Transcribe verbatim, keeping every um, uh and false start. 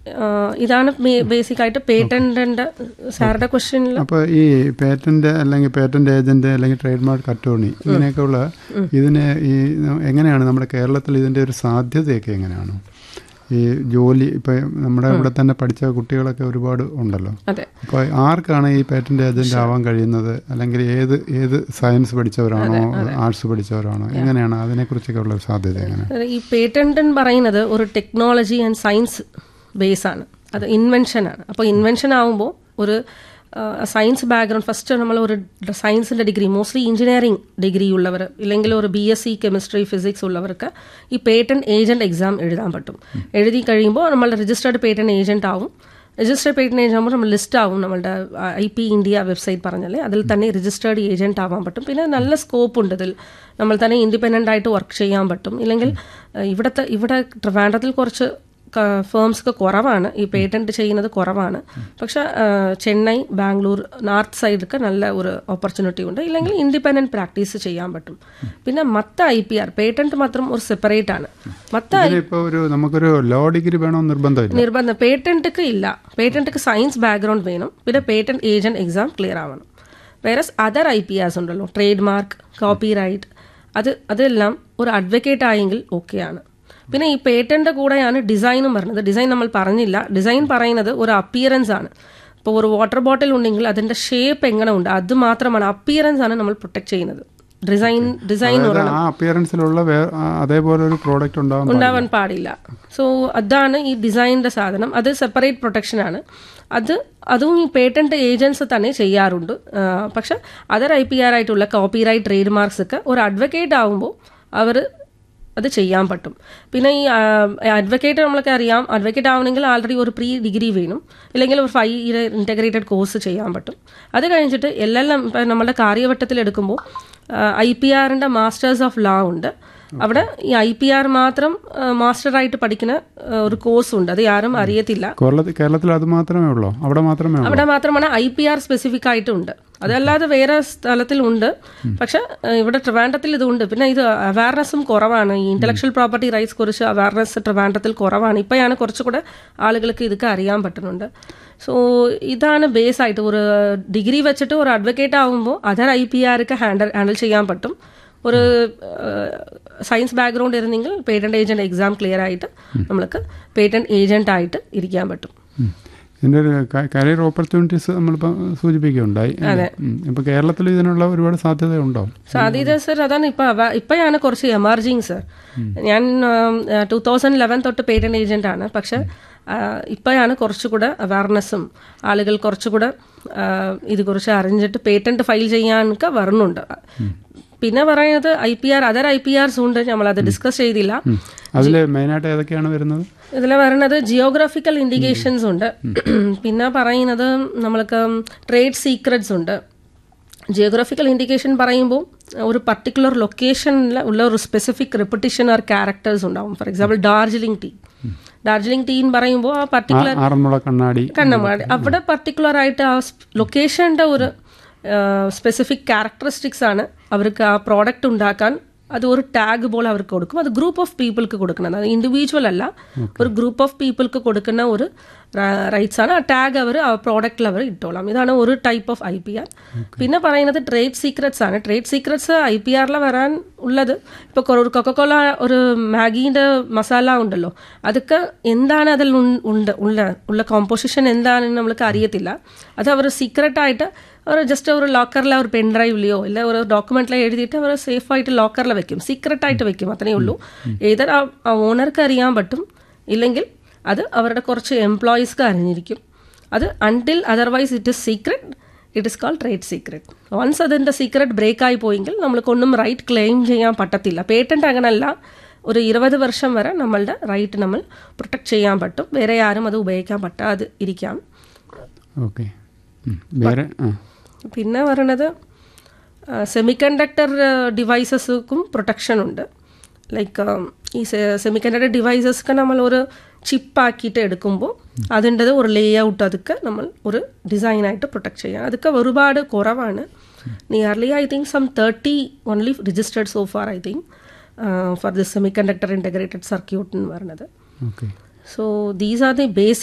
ഇതാണ് ബേസിക് ആയിട്ട് പേറ്റന്റിന്റെ സാറുടെ ക്വസ്റ്റ്യനിൽ. അപ്പോൾ ഈ പേറ്റന്റ് അല്ലെങ്കിൽ പേറ്റന്റ് ഏജന്റ് അല്ലെങ്കിൽ ട്രേഡ് മാർക്ക് അറ്റോർണി ഇങ്ങനെയൊക്കെയുള്ള ഇതിന് ഈ എങ്ങനെയാണ് നമ്മുടെ കേരളത്തിൽ ഇതിൻ്റെ ഒരു സാധ്യതയൊക്കെ എങ്ങനെയാണ്? ഈ ജോലി ഇപ്പം നമ്മുടെ ഇവിടെ തന്നെ പഠിച്ച കുട്ടികളൊക്കെ ഒരുപാട് ഉണ്ടല്ലോ. അപ്പോൾ ആർക്കാണ് ഈ പേറ്റന്റ് ഏജന്റ് ആവാൻ കഴിയുന്നത്? അല്ലെങ്കിൽ ഏത് ഏത് സയൻസ് പഠിച്ചവരാണോ ആർട്സ് പഠിച്ചവരാണോ എങ്ങനെയാണ് അതിനെക്കുറിച്ചൊക്കെ ഉള്ള സാധ്യത എങ്ങനെയാണ്? ഈ പേറ്റന്റ് എന്ന് പറയുന്നത് ഒരു ടെക്നോളജി ആൻഡ് സയൻസ് ബേസ് ആണ്. അത് ഇൻവെൻഷൻ ആണ്. അപ്പോൾ ഇൻവെൻഷൻ ആകുമ്പോൾ ഒരു സയൻസ് ബാക്ക്ഗ്രൗണ്ട് ഫസ്റ്റ് നമ്മൾ ഒരു സയൻസിൻ്റെ ഡിഗ്രി മോസ്റ്റ്ലി എഞ്ചിനീയറിംഗ് ഡിഗ്രി ഉള്ളവർ ഇല്ലെങ്കിൽ ഒരു B S C chemistry physics ഉള്ളവർക്ക് ഈ പേറ്റന്റ് ഏജന്റ് എക്സാം എഴുതാൻ പറ്റും. എഴുതി കഴിയുമ്പോൾ നമ്മൾ രജിസ്റ്റേർഡ് പേറ്റന്റ് ഏജന്റ് ആവും. രജിസ്റ്റേർഡ് പേറ്റന്റ് ഏജന്റ് ആകുമ്പോൾ നമ്മൾ ലിസ്റ്റ് ആവും. നമ്മളുടെ ഐ പി ഇന്ത്യ വെബ്സൈറ്റ് പറഞ്ഞാൽ അതിൽ തന്നെ രജിസ്റ്റേർഡ് ഏജന്റ് ആവാൻ പറ്റും. പിന്നെ നല്ല സ്കോപ്പ് ഉണ്ട് ഇതിൽ. നമ്മൾ തന്നെ ഇൻഡിപെൻഡൻ്റ് ആയിട്ട് വർക്ക് ചെയ്യാൻ പറ്റും. ഇല്ലെങ്കിൽ ഇവിടുത്തെ ഇവിടെ ട്രിവാൻഡ്രത്തിൽ കുറച്ച് ഫേംസൊക്കെ കുറവാണ്, ഈ പേറ്റന്റ് ചെയ്യുന്നത് കുറവാണ്. പക്ഷെ ചെന്നൈ, ബാംഗ്ലൂർ, നോർത്ത് സൈഡൊക്കെ നല്ല ഒരു ഓപ്പർച്യൂണിറ്റി ഉണ്ട്. ഇല്ലെങ്കിൽ ഇൻഡിപെൻഡന്റ് പ്രാക്ടീസ് ചെയ്യാൻ പറ്റും. പിന്നെ മത്ത ഐ പി ആർ പേറ്റന്റ് മാത്രം ഒരു സെപ്പറേറ്റ് ആണ്. മത്ത നമുക്കൊരു ലോ ഡിഗ്രി വേണോ നിർബന്ധം നിർബന്ധം പേറ്റന്റ്ക്ക് ഇല്ല. പേറ്റന്റ്ക്ക് സയൻസ് ബാക്ക്ഗ്രൗണ്ട് വേണം. പിന്നെ പേറ്റന്റ് ഏജന്റ് എക്സാം ക്ലിയർ ആവണം. വേറെ അതർ ഐ പി ആർസ് ഉണ്ടല്ലോ, ട്രേഡ് മാർക്ക്, കോപ്പി റൈറ്റ്, അത് അതെല്ലാം ഒരു അഡ്വക്കേറ്റ് ആയെങ്കിൽ ഓക്കെയാണ്. പിന്നെ ഈ പേറ്റന്റ് കൂടെയാണ് ഡിസൈനും പറഞ്ഞത്. ഡിസൈൻ നമ്മൾ പറഞ്ഞില്ല. ഡിസൈൻ പറയുന്നത് ഒരു അപ്പിയറൻസ് ആണ്. ഇപ്പോൾ ഒരു വാട്ടർ ബോട്ടിൽ ഉണ്ടെങ്കിൽ അതിന്റെ ഷേപ്പ് എങ്ങനെ ഉണ്ട് അത് മാത്രമാണ്. അപ്പിയറൻസ് ആണ് നമ്മൾ പ്രൊട്ടക്ട് ചെയ്യുന്നത്. ഡിസൈൻ ഡിസൈൻ അതേപോലെ ഒരു പ്രോഡക്റ്റ് ഉണ്ടാവാൻ പാടില്ല. സോ അതാണ് ഈ ഡിസൈനിന്റെ സാധനം. അത് സെപ്പറേറ്റ് പ്രൊട്ടക്ഷൻ ആണ്. അത് അതും ഈ പേറ്റന്റ് ഏജൻസ് തന്നെ ചെയ്യാറുണ്ട്. പക്ഷെ അതർ ഐ പി ആർ ആയിട്ടുള്ള കോപ്പി റൈറ്റ്, ട്രേഡ് മാർക്സ് ഒക്കെ ഒരു അഡ്വക്കേറ്റ് ആകുമ്പോൾ അവർ അത് ചെയ്യാൻ പറ്റും. പിന്നെ ഈ അഡ്വക്കേറ്റ് നമ്മളൊക്കെ അറിയാം, അഡ്വക്കേറ്റ് ആവണമെങ്കിൽ ആൾറെഡി ഒരു പ്രീ ഡിഗ്രി വേണം, ഇല്ലെങ്കിൽ ഒരു ഫൈവ് ഇയർ ഇൻറ്റഗ്രേറ്റഡ് കോഴ്സ് ചെയ്യാൻ പറ്റും. അത് കഴിഞ്ഞിട്ട് എൽ എൽ എം ഇപ്പം നമ്മുടെ കാര്യവട്ടത്തിൽ എടുക്കുമ്പോൾ ഐ പി ആറിൻ്റെ മാസ്റ്റേഴ്സ് ഓഫ് ലോ ഉണ്ട്. അവിടെ ഈ ഐ പി ആർ മാത്രം മാസ്റ്ററായിട്ട് പഠിക്കുന്ന ഒരു കോഴ്സ് ഉണ്ട്. അത് ആരും അറിയത്തില്ല. കേരളത്തിൽ അത് മാത്രമേ ഉള്ളൂ. അവിടെ മാത്രമേ അവിടെ മാത്രമാണ് ഐ പി ആർ സ്പെസിഫിക് ആയിട്ടുണ്ട്. അതല്ലാതെ വേറെ സ്ഥലത്തിലുണ്ട്. പക്ഷെ ഇവിടെ ട്രിവാൻഡ്രത്തിൽ ഇതുണ്ട്. പിന്നെ ഇത് അവയർനെസ്സും കുറവാണ്. ഈ ഇന്റലക്ച്വൽ പ്രോപ്പർട്ടി റൈറ്റ്സ് കുറിച്ച് അവയർനെസ് ട്രിവാൻഡ്രത്തിൽ കുറവാണ്. ഇപ്പോഴാണ് കുറച്ചുകൂടെ ആളുകൾക്ക് ഇതൊക്കെ അറിയാൻ പറ്റുന്നുണ്ട്. സോ ഇതാണ് ബേസ് ആയിട്ട്. ഒരു ഡിഗ്രി വെച്ചിട്ട് ഒരു അഡ്വക്കേറ്റ് ആകുമ്പോൾ other I P arc handle handle ചെയ്യാൻ പറ്റും. ഒരു science background ഇരുന്നെങ്കിൽ patent agent exam clear ആയിട്ട് നമ്മൾക്ക് പേറ്റന്റ് ഏജന്റ് ആയിട്ട് ഇരിക്കാൻ പറ്റും. ഇതിൻ്റെ ഒരു കരിയർ ഓപ്പർച്യൂണിറ്റീസ് നമ്മളിപ്പോൾ സൂചിപ്പിക്കുകയുണ്ടായി. ഇപ്പം കേരളത്തിൽ ഇതിനുള്ള ഒരുപാട് സാധ്യത ഉണ്ടോ? സാധ്യത സർ അതാണ് ഇപ്പം ഇപ്പോഴാണ് കുറച്ച് എമർജിങ് സർ. ഞാൻ ടൂ തൗസൻഡ് ലെവൻ തൊട്ട് പേറ്റന്റ് ഏജന്റ് ആണ്. പക്ഷെ ഇപ്പോഴാണ് കുറച്ചുകൂടെ അവയർനെസ്സും ആളുകൾ കുറച്ചുകൂടെ ഇതുകുറിച്ച് അറിഞ്ഞിട്ട് പേറ്റന്റ് ഫയൽ ചെയ്യാനൊക്കെ വരുന്നുണ്ട്. പിന്നെ പറയുന്നത് I P are other I P ആർസ് ഉണ്ട്. നമ്മളത് ഡിസ്കസ് ചെയ്തില്ല. അതിൽ മെയിനായിട്ട് ഏതൊക്കെയാണ് വരുന്നത്? ഇതിൽ പറയുന്നത് ജിയോഗ്രാഫിക്കൽ ഇൻഡിക്കേഷൻസ് ഉണ്ട്. പിന്നെ പറയുന്നത് നമ്മൾക്ക് ട്രേഡ് സീക്രറ്റ്സ് ഉണ്ട്. ജിയോഗ്രാഫിക്കൽ ഇൻഡിക്കേഷൻ പറയുമ്പോൾ ഒരു പർട്ടിക്കുലർ ലൊക്കേഷനിൽ ഉള്ള ഒരു സ്പെസിഫിക് റെപ്പിറ്റേഷൻ ഓർ ക്യാരക്ടേഴ്സ് ഉണ്ടാവും. For example Darjeeling tea Darjeeling tea എന്ന് പറയുമ്പോൾ ആ പർട്ടിക്കുലർ കണ്ണാടി കണ്ണമാടി അവിടെ പർട്ടിക്കുലർ ആയിട്ട് ആ ലൊക്കേഷൻ്റെ ഒരു സ്പെസിഫിക് ക്യാരക്ടറിസ്റ്റിക്സ് ആണ് അവർക്ക് ആ പ്രോഡക്റ്റ് ഉണ്ടാക്കാൻ. അത് ഒരു ടാഗ് പോലെ അവർക്ക് കൊടുക്കും. അത് ഗ്രൂപ്പ് ഓഫ് പീപ്പിൾക്ക് കൊടുക്കുന്നത്, അത് ഇൻഡിവിജ്വൽ അല്ല, ഒരു ഗ്രൂപ്പ് ഓഫ് പീപ്പിൾക്ക് കൊടുക്കുന്ന ഒരു റൈറ്റ്സ് ആണ്. ആ ടാഗ് അവർ ആ പ്രോഡക്റ്റിൽ അവർ ഇട്ടോളാം. ഇതാണ് ഒരു type of I P R. പിന്നെ പറയുന്നത് ട്രേഡ് സീക്രറ്റ്സ് ആണ്. ട്രേഡ് സീക്രറ്റ്സ് ഐ പി ആറിൽ വരാൻ ഉള്ളത് ഇപ്പോൾ ഒരു കൊക്കക്കോള ഒരു മാഗീൻ്റെ മസാല ഉണ്ടല്ലോ, അതൊക്കെ എന്താണ് അതിൽ ഉണ്ട് ഉള്ള ഉള്ള കോമ്പോസിഷൻ എന്താണെന്ന് നമ്മൾക്ക് അറിയത്തില്ല. അത് അവർ സീക്രട്ടായിട്ട് അവർ ജസ്റ്റ് ഒരു ലോക്കറിൽ ഒരു പെൻ ഡ്രൈവിലെയോ ഇല്ല ഒരു ഡോക്യുമെന്റിലോ എഴുതിയിട്ട് അവർ സേഫായിട്ട് ലോക്കറിൽ വെക്കും, സീക്രട്ടായിട്ട് വെക്കും. അത്രയേ ഉള്ളൂ. ഏതർ ആ ഓണർക്ക് അറിയാൻ പറ്റും, ഇല്ലെങ്കിൽ അത് അവരുടെ കുറച്ച് എംപ്ലോയീസ്ക്ക് അറിഞ്ഞിരിക്കും. അത് until otherwise it is secret, it is called trade secret. Once അതിൻ്റെ സീക്രട്ട് ബ്രേക്ക് ആയി പോയെങ്കിൽ നമ്മൾക്കൊന്നും റൈറ്റ് ക്ലെയിം ചെയ്യാൻ പറ്റത്തില്ല. പേറ്റന്റ് അങ്ങനല്ല, ഒരു ഇരുപത് വർഷം വരെ നമ്മളുടെ റൈറ്റ് നമ്മൾ പ്രൊട്ടക്ട് ചെയ്യാൻ പറ്റും. വേറെ ആരും അത് ഉപയോഗിക്കാൻ പറ്റാതെ ഇരിക്കാം. ഓക്കെ. പിന്നെ പറയണത് സെമി കണ്ടക്ടർ ഡിവൈസസ്ക്കും പ്രൊട്ടക്ഷൻ ഉണ്ട്. ലൈക്ക് ഈ സെമി കണ്ടക്ടർ ഡിവൈസസ്ക്ക് നമ്മൾ ഒരു ചിപ്പാക്കിയിട്ട് എടുക്കുമ്പോൾ അതിൻ്റെത് ഒരു ലേ ഔട്ട് അതൊക്കെ നമ്മൾ ഒരു ഡിസൈനായിട്ട് പ്രൊട്ടക്ട് ചെയ്യാം. അതൊക്കെ ഒരുപാട് കുറവാണ്. Nearly I think some thirty only registered so far I think for the semi conductor integrated circuit എന്ന് പറയുന്നത്. So these are the basic